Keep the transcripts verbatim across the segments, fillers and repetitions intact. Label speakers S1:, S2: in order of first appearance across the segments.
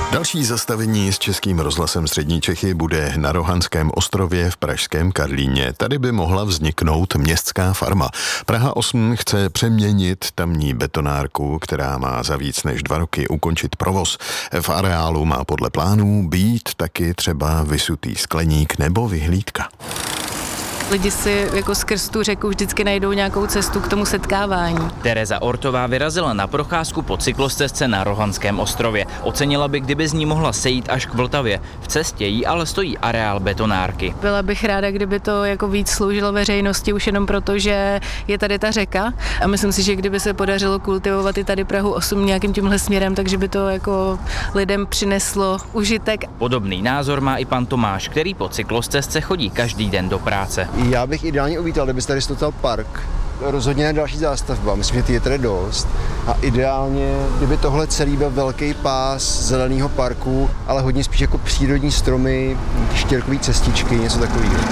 S1: Další zastavení s Českým rozhlasem Střední Čechy bude na Rohanském ostrově v pražském Karlíně. Tady by mohla vzniknout městská farma. Praha osm chce přeměnit tamní betonárku, která má za víc než dva roky ukončit provoz. V areálu má podle plánů být taky třeba vysutý skleník nebo vyhlídka.
S2: Lidi si jako skrz tu řeku vždycky najdou nějakou cestu k tomu setkávání.
S3: Tereza Ortová vyrazila na procházku po cyklostezce na Rohanském ostrově. Ocenila by, kdyby z ní mohla sejít až k Vltavě. V cestě jí ale stojí areál betonárky.
S2: Byla bych ráda, kdyby to jako víc sloužilo veřejnosti, už jenom proto, že je tady ta řeka. A myslím si, že kdyby se podařilo kultivovat i tady Prahu osm nějakým tímhle směrem, takže by to jako lidem přineslo užitek.
S3: Podobný názor má i pan Tomáš, který po cyklostezce chodí každý den do práce.
S4: Já bych ideálně uvítal, kdyby se tady stotal park. Rozhodně ne další zástavba, myslím, že ty je tady dost. A ideálně, kdyby tohle celý byl velký pás zeleného parku, ale hodně spíš jako přírodní stromy, štěrkové cestičky, něco takového.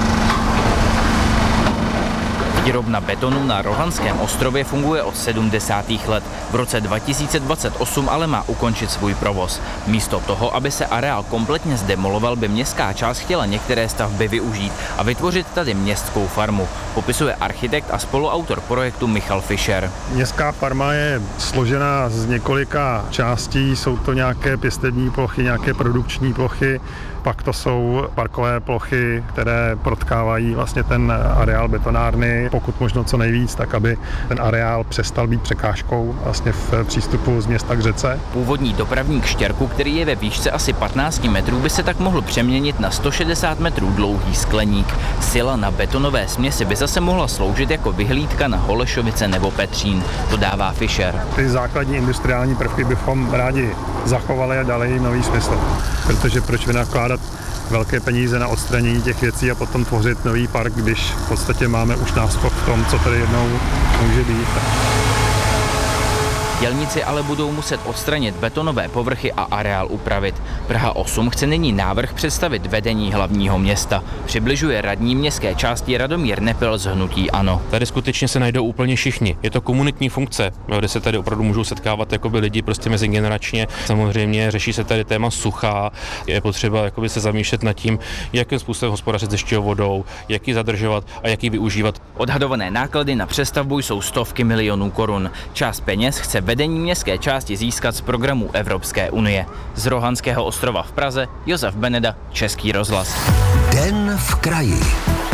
S3: Výrobna betonu na Rohanském ostrově funguje od sedmdesátých let. V roce dva tisíce dvacet osm ale má ukončit svůj provoz. Místo toho, aby se areál kompletně zdemoloval, by městská část chtěla některé stavby využít a vytvořit tady městskou farmu, popisuje architekt a spoluautor projektu Michal Fischer.
S5: Městská farma je složena z několika částí, jsou to nějaké pěstební plochy, nějaké produkční plochy, pak to jsou parkové plochy, které protkávají vlastně ten areál betonárny, pokud možno co nejvíc, tak aby ten areál přestal být překážkou vlastně v přístupu z města k řece.
S3: Původní dopravní kštěrku, který je ve výšce asi patnáct metrů, by se tak mohl přeměnit na sto šedesát metrů dlouhý skleník. Sila na betonové směsi by zase mohla sloužit jako vyhlídka na Holešovice nebo Petřín, dodává Fischer.
S5: Ty základní industriální prvky bychom rádi zachovali a dali jim nový smysl, protože proč vynakládat velké peníze na odstranění těch věcí a potom tvořit nový park, když v podstatě máme už náskok v tom, co tady jednou může být.
S3: Dělníci ale budou muset odstranit betonové povrchy a areál upravit. Praha osm chce nyní návrh představit vedení hlavního města. Přibližuje radní městské části Radomír Nepil z hnutí ANO.
S6: Tady skutečně se najdou úplně všichni. Je to komunitní funkce, kde se tady opravdu můžou setkávat jakoby lidi prostě mezigeneračně. Samozřejmě řeší se tady téma sucha. Je potřeba jakoby se zamýšlet nad tím, jakým způsobem hospodařit s dešťovou vodou, jak ji zadržovat a jak ji využívat.
S3: Odhadované náklady na přestavbu jsou stovky milionů korun. Část peněz chce vedení městské části získat z programu Evropské unie. Z Rohanského ostrova v Praze Josef Beneda, Český rozhlas.
S7: Den v kraji.